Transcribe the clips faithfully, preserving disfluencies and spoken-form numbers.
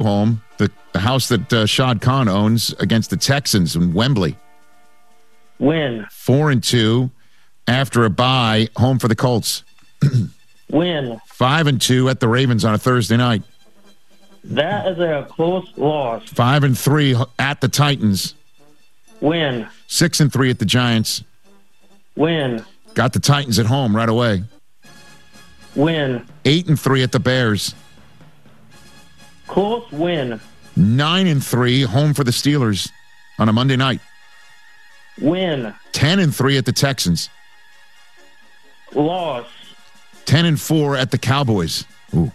home, the, the house that uh, Shad Khan owns, against the Texans in Wembley. Win. Four and two after a bye, home for the Colts. Win. Five and two at the Ravens on a Thursday night. That is a close loss. Five and three at the Titans. Win. Six and three at the Giants. Win. Got the Titans at home right away. Win. Eight and three at the Bears. Close win. Nine and three home for the Steelers on a Monday night. Win. Ten and three at the Texans. Loss. Ten and four at the Cowboys. Ooh.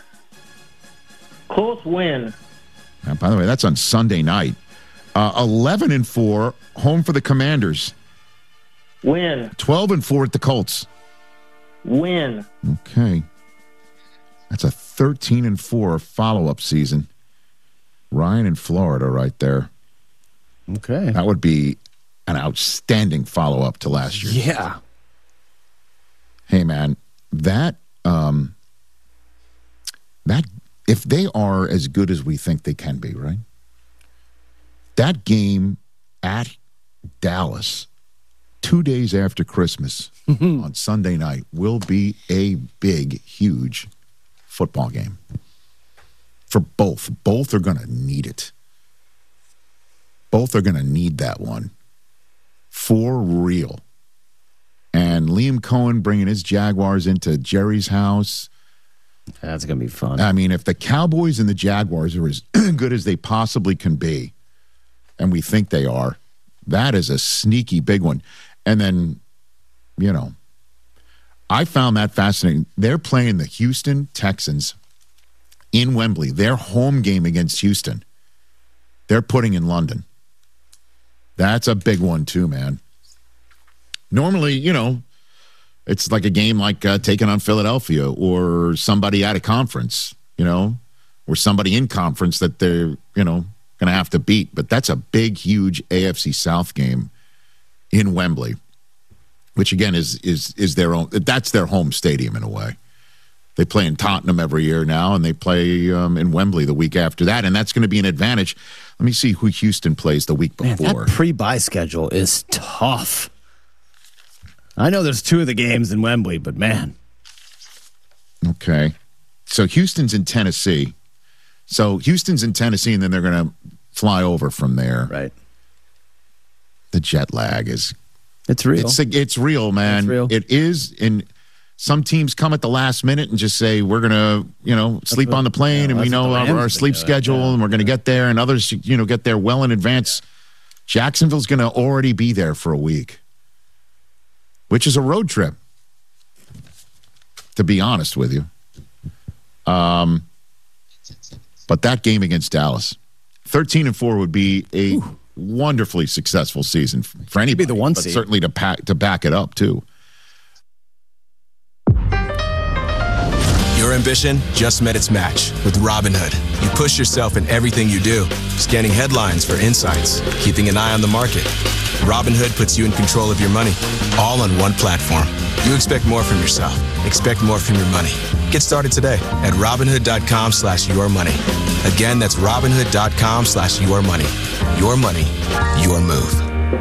Close win. Now, by the way, that's on Sunday night. Uh, Eleven and four home for the Commanders. Win. Twelve and four at the Colts. Win. Okay. That's a thirteen and four follow-up season. Ryan in Florida right there. Okay. That would be an outstanding follow-up to last year. Yeah. Hey, man, that, um, that, if they are as good as we think they can be, right? That game at Dallas, two days after Christmas on Sunday night, will be a big, huge football game for both. Both are going to need it. Both are going to need that one for real. And Liam Cohen bringing his Jaguars into Jerry's house. That's going to be fun. I mean, if the Cowboys and the Jaguars are as good as they possibly can be, and we think they are, that is a sneaky big one. And then, you know, I found that fascinating. They're playing the Houston Texans in Wembley. Their home game against Houston, they're putting in London. That's a big one too, man. Normally, you know, it's like a game like uh, taking on Philadelphia or somebody at a conference, you know, or somebody in conference that they're, you know, going to have to beat. But that's a big, huge A F C South game in Wembley, which again is is is their own. That's their home stadium in a way. They play in Tottenham every year now, and they play um, in Wembley the week after that, and that's going to be an advantage. Let me see who Houston plays the week before. Man, that pre-bye schedule is tough. I know there's two of the games in Wembley, but man. Okay. So Houston's in Tennessee. So Houston's in Tennessee, and then they're going to fly over from there. Right. The jet lag is... It's real. It's, it's real, man. It's real. It is. And some teams come at the last minute and just say, we're going to, you know, sleep what, on the plane, yeah, and we know our, our sleep schedule, yeah. and we're going to get there, and others, you know, get there well in advance. Jacksonville's going to already be there for a week, which is a road trip, to be honest with you. Um, but that game against Dallas, thirteen and four would be a Ooh. wonderfully successful season for anybody. Be the one but seed. certainly to pack to back it up too. Your ambition just met its match with Robinhood. You push yourself in everything you do, scanning headlines for insights, keeping an eye on the market. Robinhood puts you in control of your money, all on one platform. You expect more from yourself. Expect more from your money. Get started today at Robinhood.com slash your money. Again, that's Robinhood.com slash your money. Your money, your move.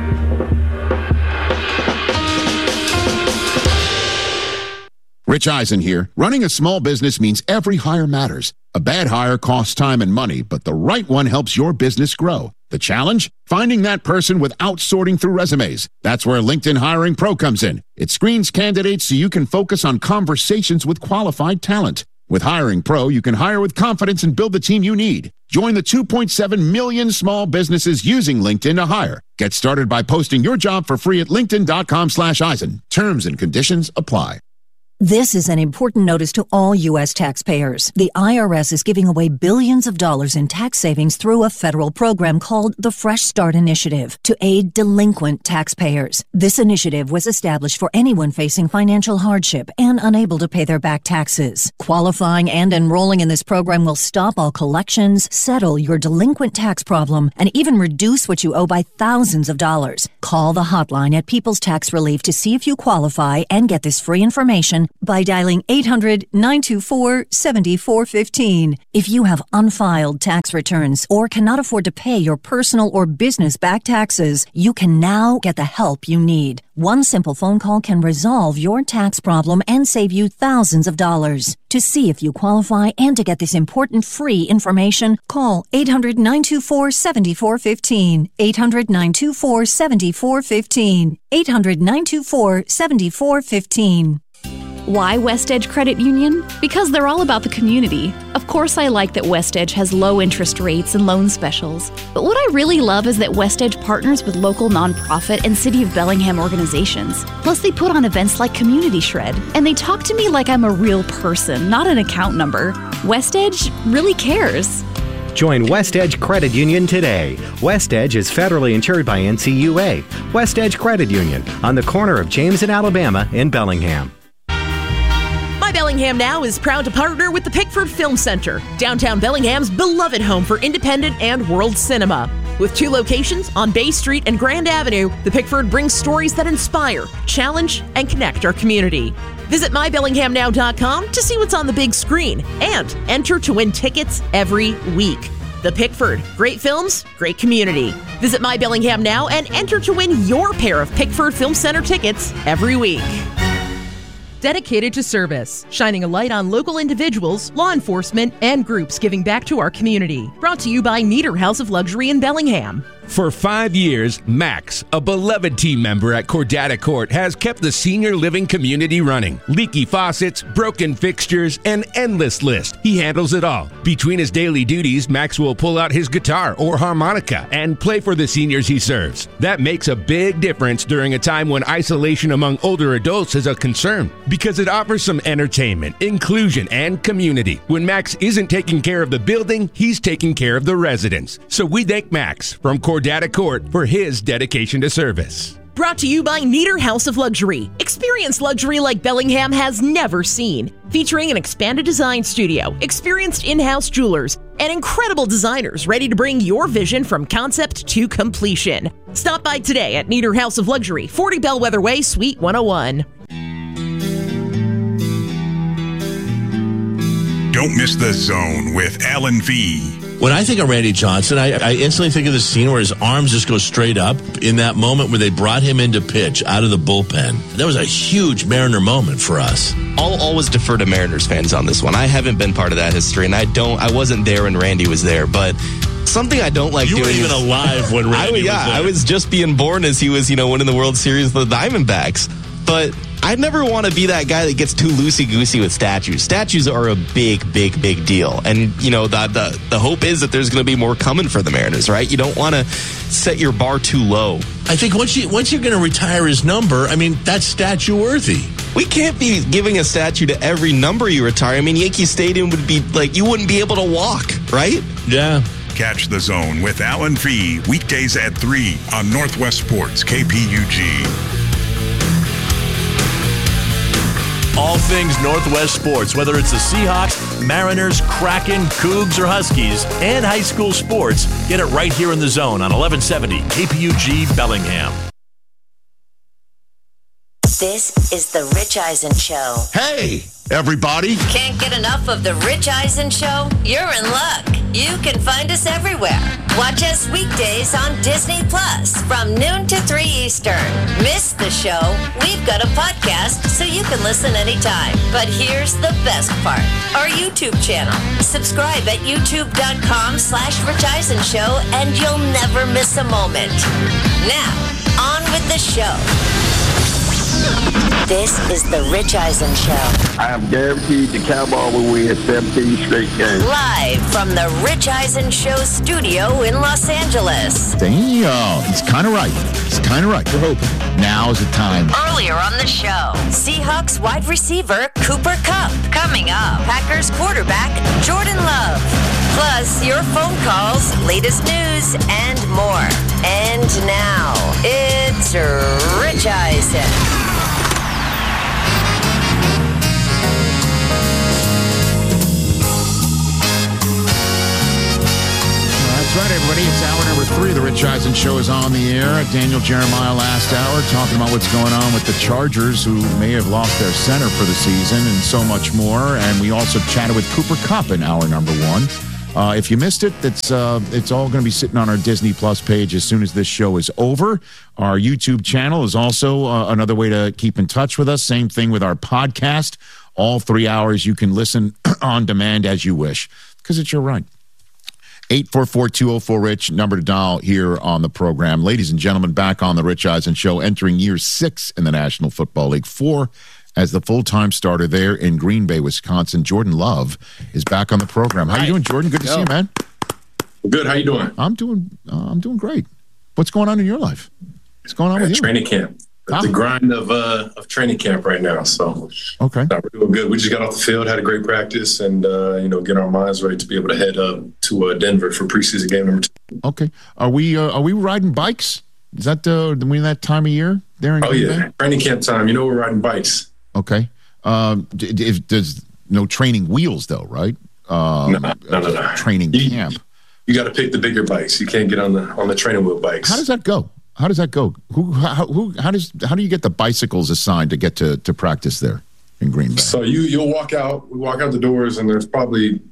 Rich Eisen here. Running a small business means every hire matters. A bad hire costs time and money, but the right one helps your business grow. The challenge? Finding that person without sorting through resumes. That's where LinkedIn Hiring Pro comes in. It screens candidates so you can focus on conversations with qualified talent. With Hiring Pro, you can hire with confidence and build the team you need. Join the two point seven million small businesses using LinkedIn to hire. Get started by posting your job for free at linkedin.com slash Eisen. Terms and conditions apply. This is an important notice to all U S taxpayers. The I R S is giving away billions of dollars in tax savings through a federal program called the Fresh Start Initiative to aid delinquent taxpayers. This initiative was established for anyone facing financial hardship and unable to pay their back taxes. Qualifying and enrolling in this program will stop all collections, settle your delinquent tax problem, and even reduce what you owe by thousands of dollars. Call the hotline at People's Tax Relief to see if you qualify and get this free information by dialing eight hundred, nine two four, seven four one five. If you have unfiled tax returns or cannot afford to pay your personal or business back taxes, you can now get the help you need. One simple phone call can resolve your tax problem and save you thousands of dollars. To see if you qualify and to get this important free information, call eight hundred, nine two four, seven four one five. eight hundred, nine two four, seven four one five. eight hundred, nine two four, seven four one five. Why West Edge Credit Union? Because they're all about the community. Of course, I like that West Edge has low interest rates and loan specials. But what I really love is that West Edge partners with local nonprofit and City of Bellingham organizations. Plus, they put on events like Community Shred. And they talk to me like I'm a real person, not an account number. West Edge really cares. Join West Edge Credit Union today. West Edge is federally insured by N C U A. West Edge Credit Union on the corner of James and Alabama in Bellingham. My Bellingham Now is proud to partner with the Pickford Film Center, downtown Bellingham's beloved home for independent and world cinema. With two locations on Bay Street and Grand Avenue, the Pickford brings stories that inspire, challenge, and connect our community. Visit my bellingham now dot com to see what's on the big screen and enter to win tickets every week. The Pickford, great films, great community. Visit My Bellingham Now and enter to win your pair of Pickford Film Center tickets every week. Dedicated to service, shining a light on local individuals, law enforcement, and groups giving back to our community. Brought to you by Nieder House of Luxury in Bellingham. For five years, Max, a beloved team member at Cordata Court, has kept the senior living community running. Leaky faucets, broken fixtures, an endless list. He handles it all. Between his daily duties, Max will pull out his guitar or harmonica and play for the seniors he serves. That makes a big difference during a time when isolation among older adults is a concern, because it offers some entertainment, inclusion, and community. When Max isn't taking care of the building, he's taking care of the residents. So we thank Max from Cordata Court for his dedication to service. Brought to you by Nieder House of Luxury. Experience luxury like Bellingham has never seen. Featuring an expanded design studio, experienced in-house jewelers, and incredible designers ready to bring your vision from concept to completion. Stop by today at Nieder House of Luxury, forty Bellwether Way, Suite one oh one. Don't miss The Zone with Alan V. When I think of Randy Johnson, I, I instantly think of the scene where his arms just go straight up in that moment where they brought him into pitch out of the bullpen. That was a huge Mariner moment for us. I'll always defer to Mariners fans on this one. I haven't been part of that history, and I don't. I wasn't there when Randy was there, but something I don't like you doing. You weren't even alive when Randy I, was yeah, there. I was just being born as he was, you know, winning the World Series with the Diamondbacks. But I never want to be that guy that gets too loosey-goosey with statues. Statues are a big, big, big deal. And, you know, the the, the hope is that there's going to be more coming for the Mariners, right? You don't want to set your bar too low. I think once, you, once you're going to retire his number, I mean, that's statue-worthy. We can't be giving a statue to every number you retire. I mean, Yankee Stadium would be like, you wouldn't be able to walk, right? Yeah. Catch The Zone with Alan V. weekdays at three on Northwest Sports, K P U G. All things Northwest sports, whether it's the Seahawks, Mariners, Kraken, Cougs, or Huskies, and high school sports, get it right here in The Zone on eleven seventy K P U G Bellingham. This is the Rich Eisen Show. Hey, everybody. Can't get enough of the Rich Eisen Show? You're in luck. You can find us everywhere. Watch us weekdays on Disney Plus from noon to three Eastern. Miss the show? We've got a podcast so you can listen anytime. But here's the best part. Our YouTube channel. Subscribe at youtube.com slash Rich Eisen Show and you'll never miss a moment. Now, on with the show. This is the Rich Eisen Show. I am guaranteed the Cowboys will win seventeen straight games. Live from the Rich Eisen Show studio in Los Angeles. Damn, he's kind of right. He's kind of right. We're hoping. Now's the time. Earlier on the show, Seahawks wide receiver Cooper Kupp. Coming up, Packers quarterback Jordan Love. Plus, your phone calls, latest news, and more. And now, it's Rich Eisen. That's right, everybody. It's hour number three, the Rich Eisen Show is on the air. Daniel Jeremiah last hour talking about what's going on with the Chargers, who may have lost their center for the season, and so much more. And we also chatted with Cooper Kupp in hour number one. Uh, if you missed it, it's uh, it's all going to be sitting on our Disney Plus page as soon as this show is over. Our YouTube channel is also uh, another way to keep in touch with us. Same thing with our podcast. All three hours you can listen on demand as you wish, because it's your right. eight four four, two oh four, RICH, number to dial here on the program. Ladies and gentlemen, back on the Rich Eisen Show, entering year six in the National Football League, four as the full-time starter there in Green Bay, Wisconsin. Jordan Love is back on the program. How you doing, Jordan? Good to Yo. see you, man. Good. How you doing? I'm doing uh, I'm doing great. What's going on in your life? What's going on with you? Training camp. Huh? The grind of uh, of training camp right now. So okay, no, we're doing good. We just got off the field, had a great practice, and uh, you know, get our minds ready to be able to head up to uh, Denver for preseason game number two. Okay, are we uh, are we riding bikes? Is that uh, we in that time of year there in Oh Green yeah, Bay? training camp time. You know, we're riding bikes. Okay, um, d- d- if there's no training wheels though, right? Um, no, no, no, no. Training you, camp. You got to pick the bigger bikes. You can't get on the on the training wheel bikes. How does that go? How does that go? Who, how, who, how does, how do you get the bicycles assigned to get to, to practice there in Green Bay? So you, you'll walk out, we walk out the doors, and there's probably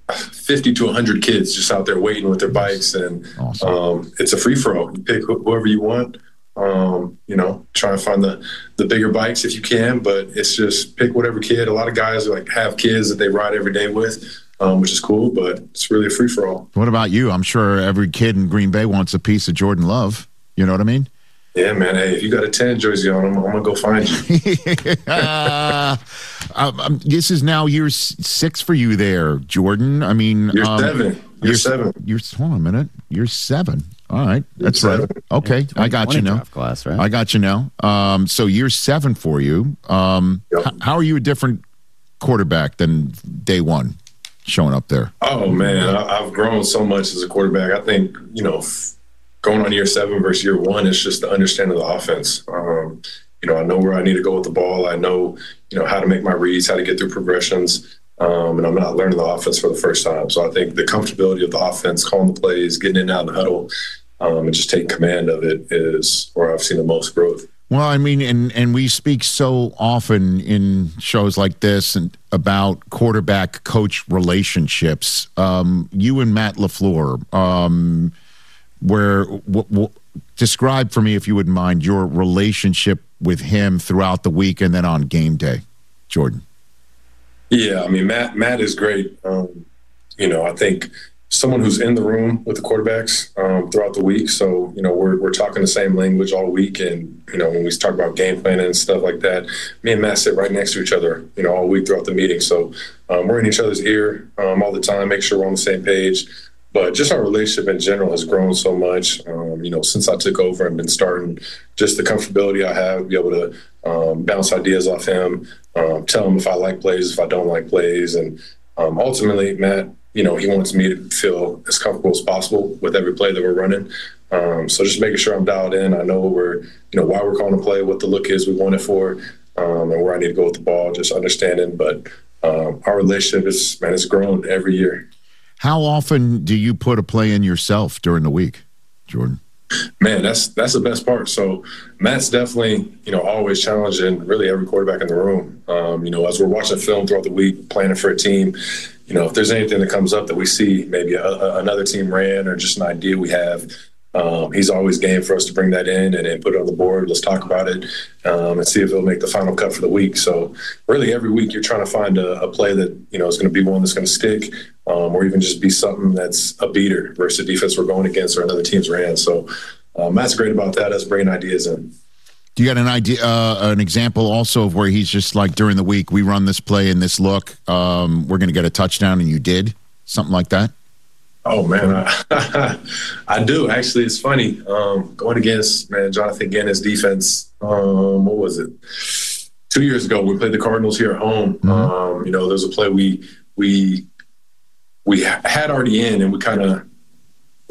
fifty to one hundred kids just out there waiting with their bikes. And awesome. um, it's a free for all. You pick wh- whoever you want. Um, you know, try and find the, the bigger bikes if you can, but it's just pick whatever kid. A lot of guys like have kids that they ride every day with, um, which is cool, but it's really a free for all. What about you? I'm sure every kid in Green Bay wants a piece of Jordan Love. You know what I mean? Yeah, man. Hey, if you got a ten jersey on, I'm, I'm going to go find you. uh, um, this is now year s- six for you there, Jordan. I mean, You're um, seven. You're You're seven. You're, hold on a minute. You're seven. All right. That's seven. right. Okay. Yeah, I got you now. draft class, right? I got you now. Um, so year seven for you. Um, Yep. h- how are you a different quarterback than day one showing up there? Oh, man. I, I've grown so much as a quarterback. I think, you know, f- going on year seven versus year one is just the understanding of the offense. Um, you know, I know where I need to go with the ball. I know, you know, how to make my reads, how to get through progressions. Um, and I'm not learning the offense for the first time. So I think the comfortability of the offense, calling the plays, getting in and out of the huddle, um, and just taking command of it is where I've seen the most growth. Well, I mean, and, and we speak so often in shows like this and about quarterback-coach relationships. Um, you and Matt LaFleur, um, where w- w- describe for me, if you wouldn't mind, your relationship with him throughout the week and then on game day, Jordan. Yeah, I mean, Matt Matt is great. Um, you know, I think someone who's in the room with the quarterbacks um, throughout the week. So, you know, we're we're talking the same language all week. And, you know, when we talk about game planning and stuff like that, me and Matt sit right next to each other, you know, all week throughout the meeting. So um, we're in each other's ear um, all the time, make sure we're on the same page. But just our relationship in general has grown so much, um, you know, since I took over and been starting. Just the comfortability I have, be able to um, bounce ideas off him, um, tell him if I like plays, if I don't like plays. And um, ultimately, Matt, you know, he wants me to feel as comfortable as possible with every play that we're running. Um, so just making sure I'm dialed in. I know where, you know, why we're calling a play, what the look is we want it for, um, and where I need to go with the ball, just understanding. But um, our relationship is, man, it's grown every year. How often do you put a play in yourself during the week, Jordan? Man, that's that's the best part. So Matt's definitely, you know, always challenging really every quarterback in the room. Um, you know, as we're watching film throughout the week, planning for a team, you know, if there's anything that comes up that we see, maybe a, a, another team ran or just an idea we have, um, he's always game for us to bring that in and then put it on the board. Let's talk about it um, and see if it'll make the final cut for the week. So really every week you're trying to find a, a play that, you know, is going to be one that's going to stick. Um, or even just be something that's a beater versus the defense we're going against or another team's ran. So um, Matt's great about that, us bringing ideas in. Do you got an idea, uh, an example also of where he's just like during the week, we run this play and this look, um, we're going to get a touchdown and you did? Something like that? Oh, man, I, I do. Actually, it's funny. Um, going against, man, Jonathan Gannis' defense, um, what was it? Two years ago, we played the Cardinals here at home. Mm-hmm. Um, you know, there's a play we we – we had already in and we kind of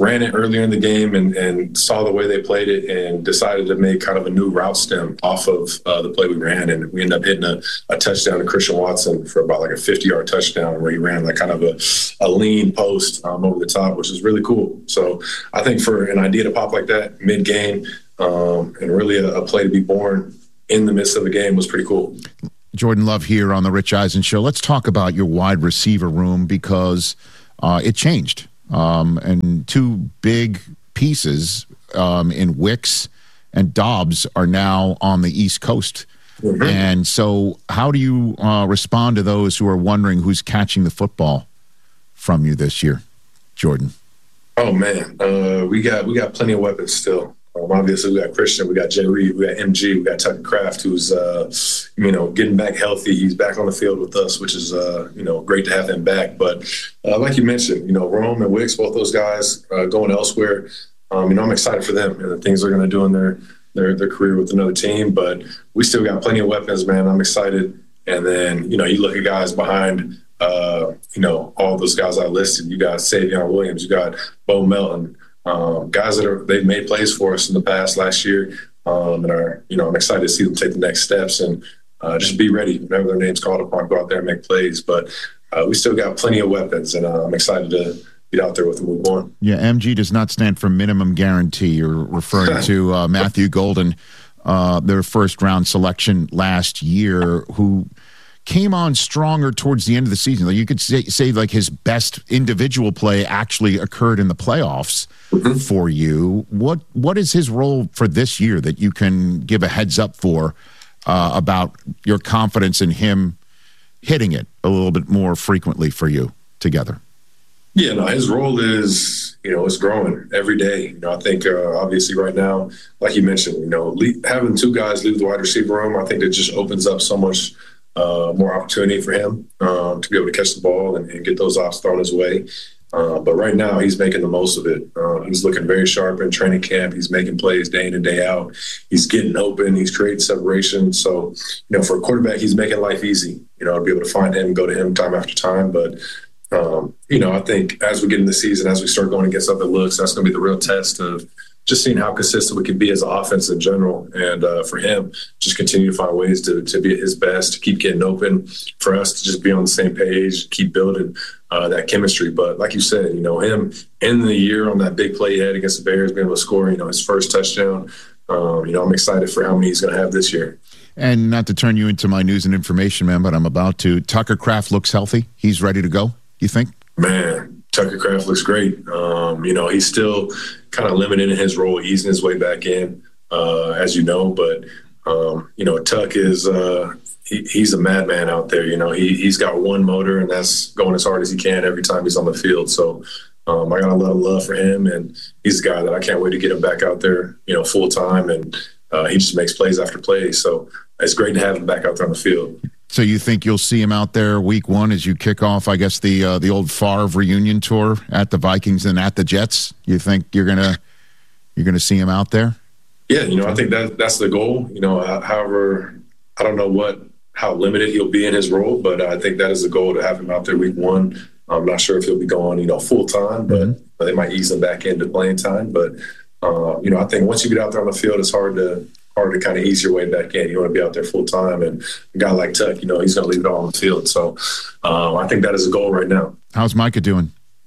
ran it earlier in the game and, and saw the way they played it and decided to make kind of a new route stem off of uh, the play we ran. And we ended up hitting a, a touchdown to Christian Watson for about like a fifty-yard touchdown where he ran like kind of a, a lean post um, over the top, which is really cool. So I think for an idea to pop like that mid-game um, and really a, a play to be born in the midst of the game was pretty cool. Jordan Love here on the Rich Eisen Show. Let's talk about your wide receiver room because uh, it changed. Um, and two big pieces um, in Wicks and Dobbs are now on the East Coast. Mm-hmm. And so how do you uh, respond to those who are wondering who's catching the football from you this year, Jordan? Oh, man. Uh, we got we got plenty of weapons still. Um, obviously, we got Christian, we got Jay Reed, we got M G, we got Tucker Kraft, who's, uh, you know, getting back healthy. He's back on the field with us, which is, uh, you know, great to have him back. But uh, like you mentioned, you know, Rome and Wicks, both those guys uh, going elsewhere. Um, you know, I'm excited for them and the things they're going to do in their, their their career with another team. But we still got plenty of weapons, man. I'm excited. And then, you know, you look at guys behind, uh, you know, all those guys I listed. You got Savion Williams, you got Bo Melton. Um, guys that are they've made plays for us in the past last year, um, and are you know I'm excited to see them take the next steps and uh, just be ready whenever their name's called upon, go out there and make plays. But uh, we still got plenty of weapons, and uh, I'm excited to get out there with them move on. Yeah, M G does not stand for minimum guarantee. You're referring to uh, Matthew Golden, uh, their first round selection last year, who came on stronger towards the end of the season. Like you could say, say like his best individual play actually occurred in the playoffs mm-hmm. for you. What what is his role for this year that you can give a heads up for uh, about your confidence in him hitting it a little bit more frequently for you together? Yeah, no, his role is, you know, it's growing every day. You know, I think uh, obviously right now, like you mentioned, you know, le- having two guys leave the wide receiver room, I think that just opens up so much Uh, more opportunity for him um, to be able to catch the ball and, and get those ops thrown his way. Uh, but right now, he's making the most of it. Uh, he's looking very sharp in training camp. He's making plays day in and day out. He's getting open. He's creating separation. So, you know, for a quarterback, he's making life easy, you know, to be able to find him, go to him time after time. But, um, you know, I think as we get in the season, as we start going against other looks, that's going to be the real test of just seeing how consistent we can be as an offense in general. And uh, for him, just continue to find ways to, to be at his best, to keep getting open, for us to just be on the same page, keep building uh, that chemistry. But like you said, you know, him in the year on that big play he had against the Bears, being able to score, you know, his first touchdown, um, you know, I'm excited for how many he's going to have this year. And not to turn you into my news and information man, but I'm about to. Tucker Kraft looks healthy. He's ready to go, you think? Man, Tucker Kraft looks great. Um, you know, he's still kind of limited in his role, easing his way back in, uh, as you know. But, um, you know, Tuck is uh, he, he's a madman out there. You know, he, he's got one motor, and that's going as hard as he can every time he's on the field. So um, I got a lot of love for him, and he's a guy that I can't wait to get him back out there, you know, full time. And uh, he just makes plays after plays. So it's great to have him back out there on the field. So you think you'll see him out there week one as you kick off, I guess, the uh, the old Favre reunion tour at the Vikings and at the Jets? You think you're gonna you're gonna see him out there? Yeah, you know, I think that that's the goal. You know, however, I don't know what how limited he'll be in his role, but I think that is the goal, to have him out there week one. I'm not sure if he'll be going, you know, full time, but mm-hmm. they might ease him back into playing time. But uh, you know, I think once you get out there on the field, it's hard to. hard to kind of ease your way back in. You want to be out there full time, and a guy like Tuck, you know, he's going to leave it all on the field. So um, I think that is a goal right now. How's Micah doing?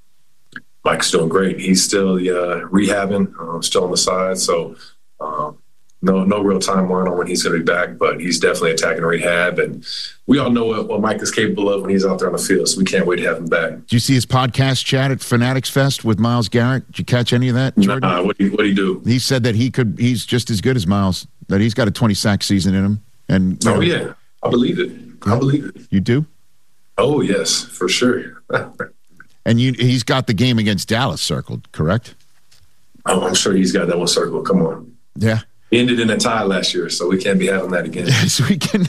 Mike's doing great. He's still uh, rehabbing, uh, still on the side. So um, no no real timeline on when he's going to be back, but he's definitely attacking rehab. And we all know what, what Mike is capable of when he's out there on the field, so we can't wait to have him back. Did you see his podcast chat at Fanatics Fest with Myles Garrett? Did you catch any of that, Jordan? Nah, what did he, what did he do? He said that he could. He's just as good as Myles, that he's got a twenty-sack season in him. And Oh, know, yeah. I believe it. I believe it. You do? Oh, yes, for sure. And you, he's got the game against Dallas circled, correct? Oh, I'm sure he's got that one circled. Come on. Yeah. He ended in a tie last year, so we can't be having that again. Yes, we can.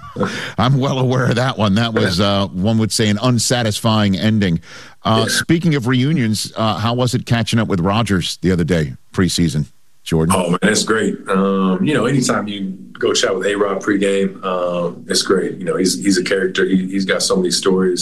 I'm well aware of that one. That was, uh, one would say, an unsatisfying ending. Uh, yeah. Speaking of reunions, uh, how was it catching up with Rodgers the other day, preseason, Jordan? Oh, man, it's great. Um, you know, anytime you go chat with A-Rod pregame, um, it's great. You know, he's he's a character. He, he's got so many stories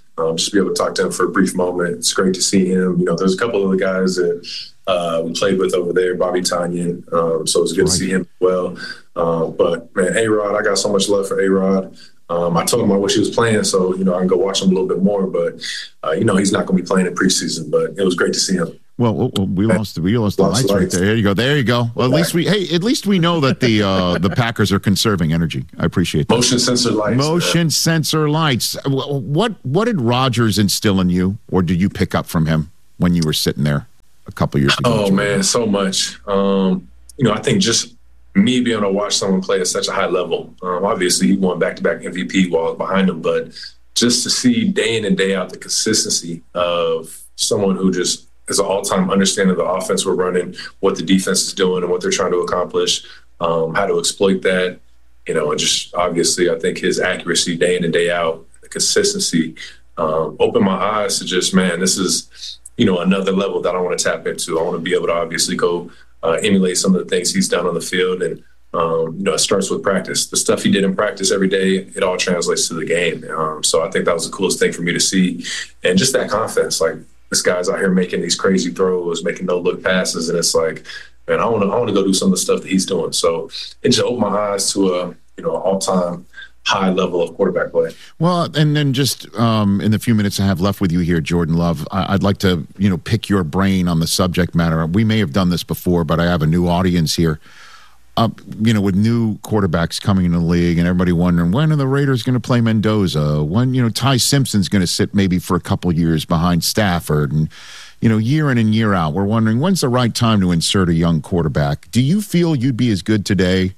Um, just to be able to talk to him for a brief moment. It's great to see him. You know, there's a couple of the guys that uh, we played with over there, Bobby Tonyan. Um, so it was good right. to see him as well. Uh, but, man, A-Rod, I got so much love for A-Rod. Um, I told him I wish he was playing, so, you know, I can go watch him a little bit more. But, uh, you know, he's not going to be playing in preseason. But it was great to see him. Well, well we lost we lost the lights, lights right there. There you go. There you go. Well, at least we hey, at least we know that the uh, the Packers are conserving energy. I appreciate that. Motion sensor lights. Motion man. sensor lights. What what did Rodgers instill in you, or did you pick up from him when you were sitting there a couple years ago? Oh man, so much. Um, you know, I think just me being able to watch someone play at such a high level. Um, obviously, he won back-to-back M V P while I was behind him, but just to see day in and day out the consistency of someone who just is an all-time understanding of the offense we're running, what the defense is doing and what they're trying to accomplish, um, how to exploit that, you know, and just obviously I think his accuracy day in and day out, the consistency, um, opened my eyes to just, man, this is, you know, another level that I want to tap into. I want to be able to obviously go uh, emulate some of the things he's done on the field. And, um, you know, it starts with practice. The stuff he did in practice every day, it all translates to the game. Um, so I think that was the coolest thing for me to see. And just that confidence, like, this guy's out here making these crazy throws, making no-look passes, and it's like, man, I want to I want to go do some of the stuff that he's doing. So it just opened my eyes to a, you know, all-time high level of quarterback play. Well, and then just um, in the few minutes I have left with you here, Jordan Love, I- I'd like to, you know, pick your brain on the subject matter. We may have done this before, but I have a new audience here. Uh, you know, with new quarterbacks coming in the league and everybody wondering, when are the Raiders going to play Mendoza? When, you know, Ty Simpson's going to sit maybe for a couple years behind Stafford? And, you know, year in and year out, we're wondering, when's the right time to insert a young quarterback? Do you feel you'd be as good today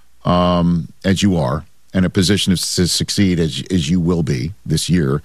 um, as you are, in a position to succeed as, as you will be this year,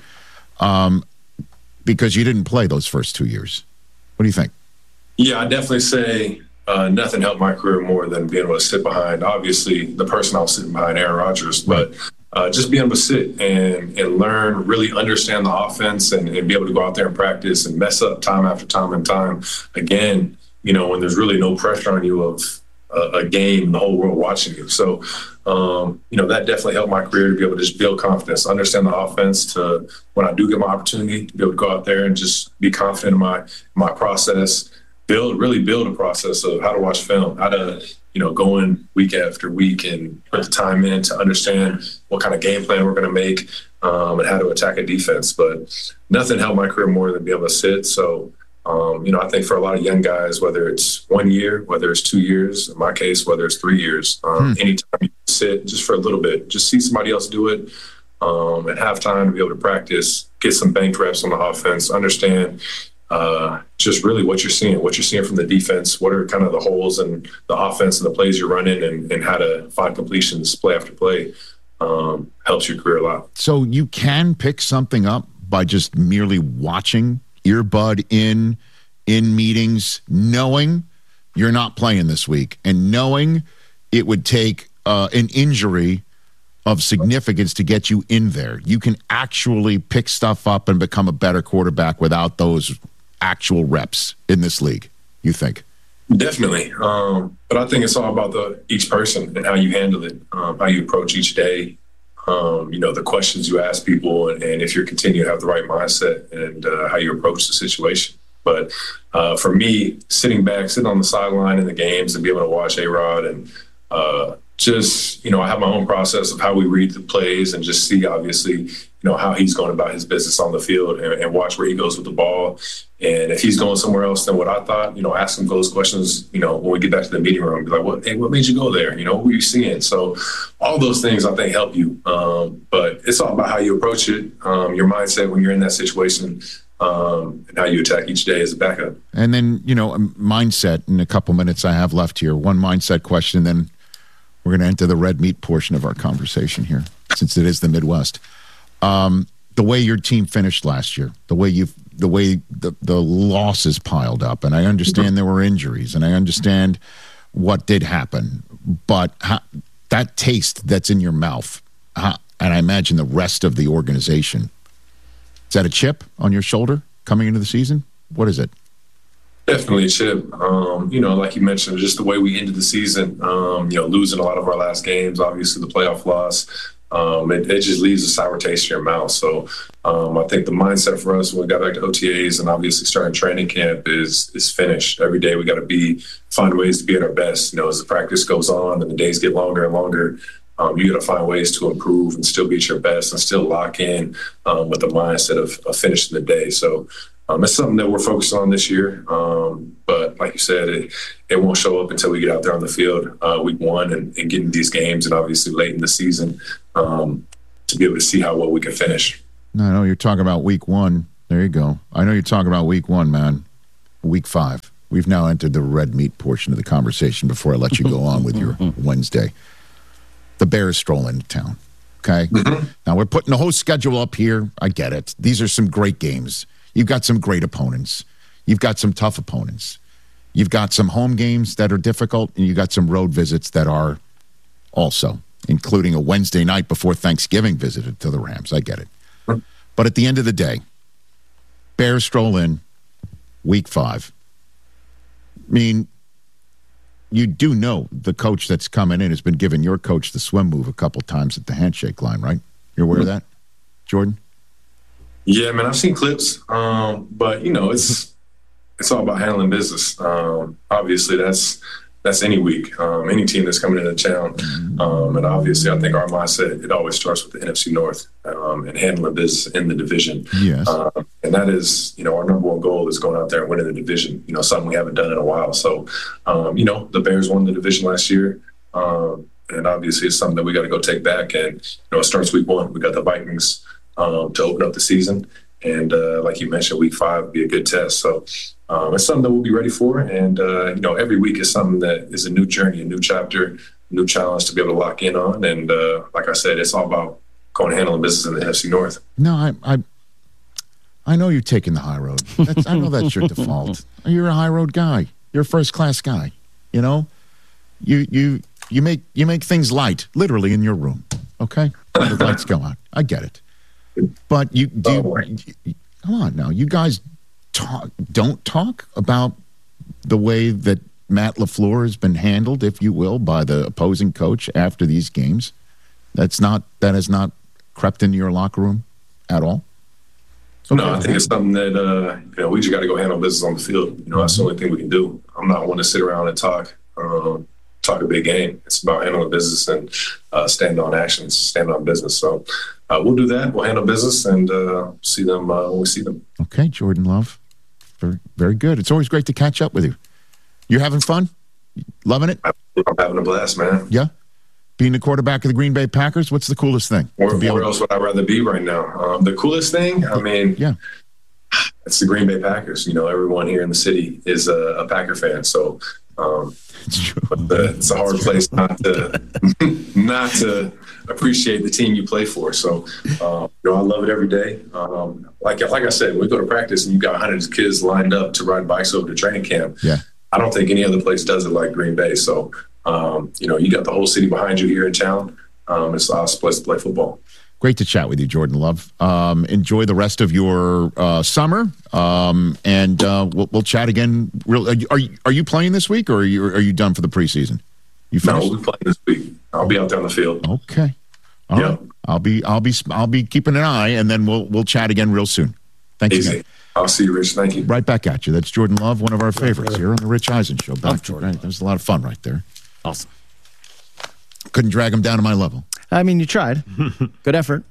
um, because you didn't play those first two years? What do you think? Yeah, I definitely say uh, nothing helped my career more than being able to sit behind, obviously, the person I was sitting behind, Aaron Rodgers, but uh, just being able to sit and, and learn, really understand the offense and, and be able to go out there and practice and mess up time after time and time again, you know, when there's really no pressure on you of a, a game and the whole world watching you. So, um, you know, that definitely helped my career to be able to just build confidence, understand the offense, to when I do get my opportunity to be able to go out there and just be confident in my my process, build, really build a process of how to watch film, how to, you know, go in week after week and put the time in to understand what kind of game plan we're going to make um, and how to attack a defense. But nothing helped my career more than be able to sit. So, Um, you know, I think for a lot of young guys, whether it's one year, whether it's two years, in my case, whether it's three years, um, hmm. anytime you sit just for a little bit, just see somebody else do it um, and have time to be able to practice, get some bank reps on the offense, understand uh, just really what you're seeing, what you're seeing from the defense, what are kind of the holes in the offense and the plays you're running, and, and how to find completions play after play um, helps your career a lot. So you can pick something up by just merely watching, earbud in, in meetings, knowing you're not playing this week and knowing it would take uh, an injury of significance to get you in there. You can actually pick stuff up and become a better quarterback without those actual reps in this league, you think? Definitely. Um, but I think it's all about the each person and how you handle it, um, how you approach each day. Um, you know, the questions you ask people, and, and if you're continuing to have the right mindset and uh, how you approach the situation. But uh, for me, sitting back, sitting on the sideline in the games and be able to watch A-Rod and uh, just, you know, I have my own process of how we read the plays and just see, obviously, you know, how he's going about his business on the field and, and watch where he goes with the ball. And if he's going somewhere else than what I thought, you know, ask him those questions, you know, when we get back to the meeting room, be like, what, hey, what made you go there? You know, what were you seeing? So all those things I think help you. Um, but it's all about how you approach it, um, your mindset when you're in that situation, um, and how you attack each day as a backup. And then, you know, mindset in a couple minutes I have left here. One mindset question, then we're going to enter the red meat portion of our conversation here, since it is the Midwest. Um, the way your team finished last year, the way you, the way the, the losses piled up, and I understand there were injuries, and I understand what did happen, but how, that taste that's in your mouth, how, and I imagine the rest of the organization, is that a chip on your shoulder coming into the season? What is it? Definitely a chip. Um, you know, like you mentioned, just the way we ended the season, um, you know, losing a lot of our last games, obviously the playoff loss. um, it, it just leaves a sour taste in your mouth. So um, I think the mindset for us when we got back to O T As and obviously starting training camp is is finished. Every day we got to be find ways to be at our best. You know, as the practice goes on and the days get longer and longer, um, you got to find ways to improve and still be at your best and still lock in um, with the mindset of, of finishing the day. So um, it's something that we're focused on this year. Um, but like you said, it, it won't show up until we get out there on the field uh, week one and, and get into these games and obviously late in the season um, to be able to see how well we can finish. No, I know you're talking about week one. There you go. I know you're talking about week one, man. Week five. We've now entered the red meat portion of the conversation before I let you go on with your Wednesday. The Bears stroll into town, okay? Mm-hmm. Now, we're putting the whole schedule up here. I get it. These are some great games. You've got some great opponents. You've got some tough opponents. You've got some home games that are difficult, and you've got some road visits that are also, including a Wednesday night before Thanksgiving visit to the Rams. I get it. But at the end of the day, Bears stroll in week five. I mean, you do know the coach that's coming in has been giving your coach the swim move a couple times at the handshake line, right? You're aware of that, Jordan? Yeah, man, I've seen clips, um, but, you know, it's it's all about handling business. Um, obviously, that's that's any week, um, any team that's coming into town. Um, and obviously, I think our mindset, it always starts with the N F C North um, and handling business in the division. Yes. Um, and that is, you know, our number one goal is going out there and winning the division, you know, something we haven't done in a while. So, um, you know, the Bears won the division last year. Um, and obviously, it's something that we got to go take back. And, you know, it starts week one. We got the Vikings um, to open up the season. And uh, like you mentioned, week five would be a good test. So um, it's something that we'll be ready for. And, uh, you know, every week is something that is a new journey, a new chapter, a new challenge to be able to lock in on. And uh, like I said, it's all about going and handling business in the N F C North. No, I I, I know you're taking the high road. That's, I know that's your default. You're a high road guy. You're a first class guy. You know, you you you make you make things light, literally in your room. Okay, the lights go on. I get it. But you do. Oh, you, come on now, you guys talk. Don't talk about the way that Matt LaFleur has been handled, if you will, by the opposing coach after these games. That's not that has not crept into your locker room at all. Okay. No, I think it's something that uh, you know we just got to go handle business on the field. You know, that's the only thing we can do. I'm not one to sit around and talk. Um, talk a big game. It's about handling business and uh, stand on actions, stand on business. So uh, we'll do that. We'll handle business and uh, see them uh, when we see them. Okay, Jordan Love. Very, very good. It's always great to catch up with you. You're having fun? Loving it? I'm having a blast, man. Yeah? Being the quarterback of the Green Bay Packers, what's the coolest thing? Where, where else would I rather be right now? Um, the coolest thing? I mean, yeah, it's the Green Bay Packers. You know, everyone here in the city is a, a Packer fan. So um, it's true. But the, it's a hard place not to not to appreciate the team you play for. So, um, you know, I love it every day. Um, like like I said, when we go to practice and you've got hundreds of kids lined up to ride bikes over to training camp, yeah, I don't think any other place does it like Green Bay. So, um, you know, you got the whole city behind you here in town. Um, it's an awesome place to play football. Great to chat with you, Jordan Love. Um, enjoy the rest of your uh, summer, um, and uh, we'll, we'll chat again. Real, are you, are you are you playing this week, or are you are you done for the preseason? You finished? No, we're playing this week. I'll be out there on the field. Okay. All yeah. right. I'll be I'll be I'll be keeping an eye, and then we'll we'll chat again real soon. Thanks Easy. again. I'll see you, Rich. Thank you. Right back at you. That's Jordan Love, one of our favorites here on the Rich Eisen Show. Back Oh, to, right, that was a lot of fun right there. Awesome. Couldn't drag him down to my level. I mean, you tried. Good effort.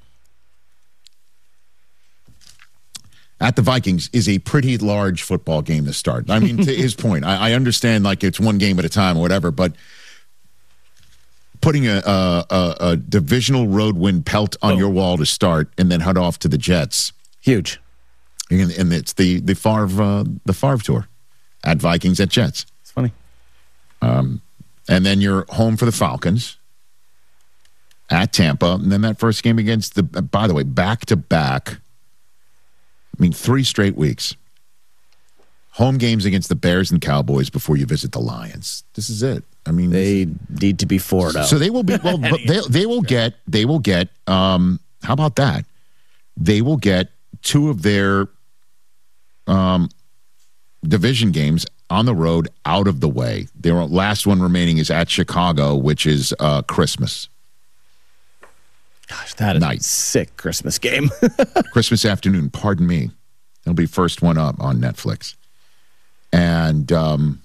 At the Vikings is a pretty large football game to start. I mean, to his point, I, I understand like it's one game at a time or whatever, but putting a, a, a, a divisional road win pelt on oh. your wall to start and then head off to the Jets. Huge. And, and it's the, the Favre, uh, the Favre tour at Vikings at Jets. It's funny. Um, and then you're home for the Falcons at Tampa. And then that first game against the, by the way, back to back. I mean, three straight weeks. Home games against the Bears and Cowboys before you visit the Lions. This is it. I mean, they need to be four and oh. So they will be. Well, but they they will get. They will get. Um, how about that? They will get two of their um, division games on the road out of the way. Their last one remaining is at Chicago, which is uh, Christmas. Gosh, that is night. a sick Christmas game. Christmas afternoon, pardon me. It'll be first one up on Netflix. And, um,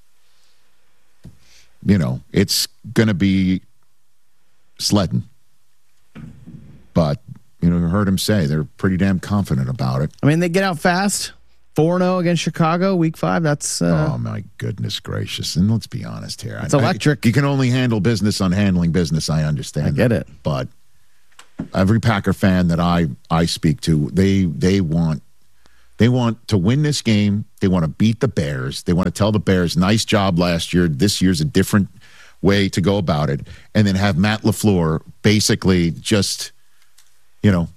you know, it's going to be sledding. But, you know, you heard him say they're pretty damn confident about it. I mean, they get out fast. four and oh against Chicago, week five. That's. Uh, oh, my goodness gracious. And let's be honest here. It's I, electric. I, you can only handle business on handling business. I understand. I get that. it. But every Packer fan that I, I speak to, they they want they want to win this game. They want to beat the Bears. They want to tell the Bears, nice job last year. This year's a different way to go about it. And then have Matt LaFleur basically just, you know,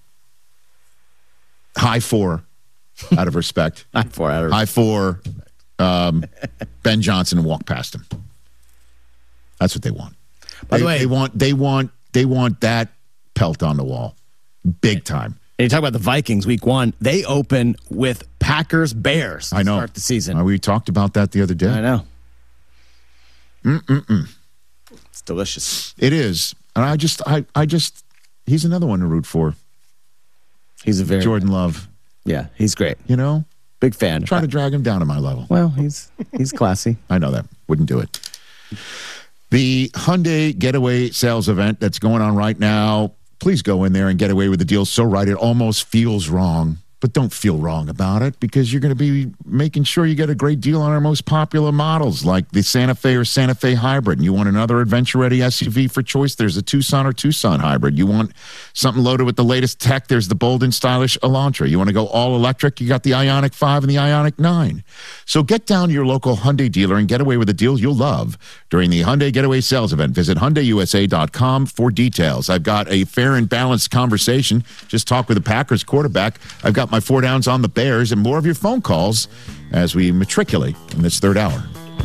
high four out of respect. high four out of High four um, Ben Johnson and walk past him. That's what they want. By they, the way, they want they want they want that pelt on the wall. Big time. And you talk about the Vikings week one. They open with Packers Bears to I know. start the season. Uh, we talked about that the other day. I know. Mm-mm-mm. It's delicious. It is. And I just I I just he's another one to root for. He's a very Jordan Love. Yeah, he's great. You know? Big fan. Try to drag him down to my level. Well, he's he's classy. I know that. Wouldn't do it. The Hyundai Getaway sales event that's going on right now. Please go in there and get away with the deal so right it almost feels wrong. But don't feel wrong about it because you're going to be making sure you get a great deal on our most popular models like the Santa Fe or Santa Fe Hybrid. And you want another adventure-ready S U V for choice, there's a Tucson or Tucson Hybrid. You want something loaded with the latest tech, there's the bold and stylish Elantra. You want to go all-electric, you got the Ioniq five and the Ioniq nine. So get down to your local Hyundai dealer and get away with a deal you'll love during the Hyundai Getaway sales event. Visit Hyundai U S A dot com for details. I've got a fair and balanced conversation. Just talked with the Packers quarterback. I've got my four downs on the Bears and more of your phone calls as we matriculate in this third hour.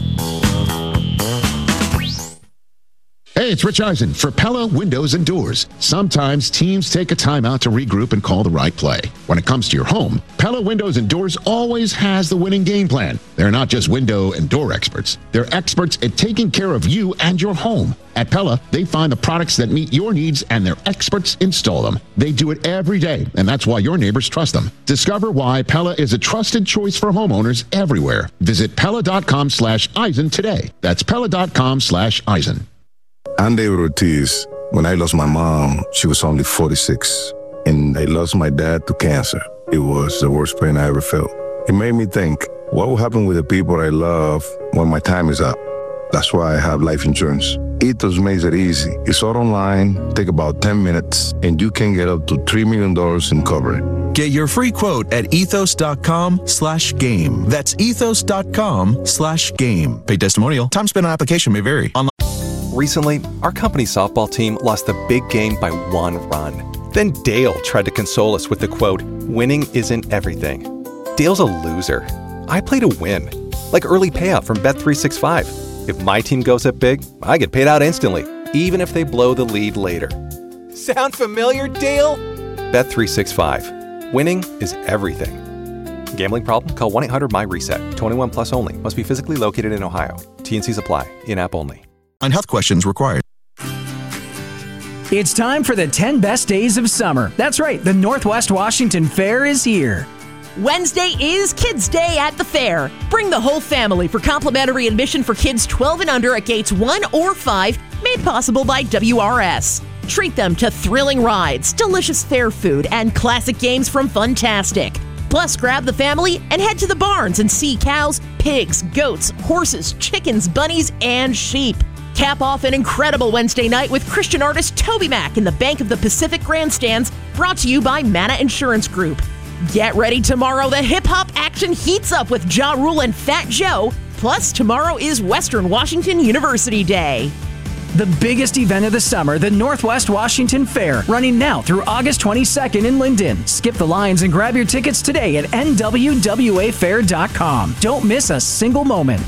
Hey, it's Rich Eisen for Pella Windows and Doors. Sometimes teams take a timeout to regroup and call the right play. When it comes to your home, Pella Windows and Doors always has the winning game plan. They're not just window and door experts. They're experts at taking care of you and your home. At Pella, they find the products that meet your needs and their experts install them. They do it every day, and that's why your neighbors trust them. Discover why Pella is a trusted choice for homeowners everywhere. Visit Pella.com slash Eisen today. That's Pella.com slash Eisen. I'm David Ortiz. When I lost my mom, she was only forty-six, and I lost my dad to cancer. It was the worst pain I ever felt. It made me think, what will happen with the people I love when my time is up? That's why I have life insurance. Ethos makes it easy. It's all online, take about ten minutes, and you can get up to three million dollars in coverage. Get your free quote at ethos.com slash game. That's ethos.com slash game. Paid testimonial. Time spent on application may vary. Online. Recently, our company softball team lost a big game by one run. Then Dale tried to console us with the quote, "Winning isn't everything." Dale's a loser. I play to win. Like early payout from Bet three sixty-five. If my team goes up big, I get paid out instantly, even if they blow the lead later. Sound familiar, Dale? Bet three sixty-five. Winning is everything. Gambling problem? Call one eight hundred M Y reset. twenty-one plus only. Must be physically located in Ohio. T and Cs apply. In-app only. On health questions required. It's time for the ten best days of summer. That's right, the Northwest Washington Fair is here. Wednesday is Kids Day at the fair. Bring the whole family for complimentary admission for kids twelve and under at gates one or five, made possible by W R S. Treat them to thrilling rides, delicious fair food, and classic games from Funtastic. Plus, grab the family and head to the barns and see cows, pigs, goats, horses, chickens, bunnies, and sheep. Cap off an incredible Wednesday night with Christian artist Toby Mac in the Bank of the Pacific Grandstands, brought to you by Mana Insurance Group. Get ready tomorrow. The hip-hop action heats up with Ja Rule and Fat Joe. Plus, tomorrow is Western Washington University Day. The biggest event of the summer, the Northwest Washington Fair, running now through August twenty-second in Linden. Skip the lines and grab your tickets today at N W W A fair dot com. Don't miss a single moment.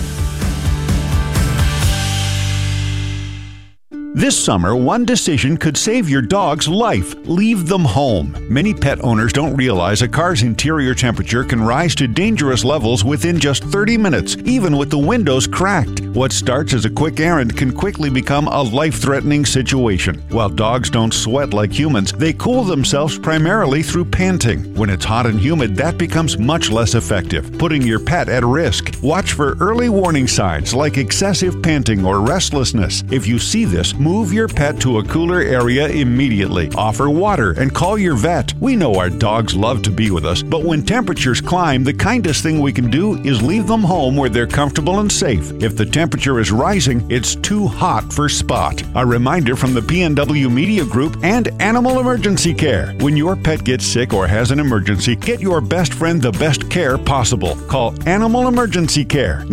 This summer, one decision could save your dog's life. Leave them home. Many pet owners don't realize a car's interior temperature can rise to dangerous levels within just thirty minutes, even with the windows cracked. What starts as a quick errand can quickly become a life-threatening situation. While dogs don't sweat like humans, they cool themselves primarily through panting. When it's hot and humid, that becomes much less effective, putting your pet at risk. Watch for early warning signs like excessive panting or restlessness. If you see this, move your pet to a cooler area immediately. Offer water and call your vet. We know our dogs love to be with us, but when temperatures climb, the kindest thing we can do is leave them home where they're comfortable and safe. If the temperature is rising, it's too hot for Spot. A reminder from the P N W Media Group and Animal Emergency Care. When your pet gets sick or has an emergency, get your best friend the best care possible. Call Animal Emergency Care.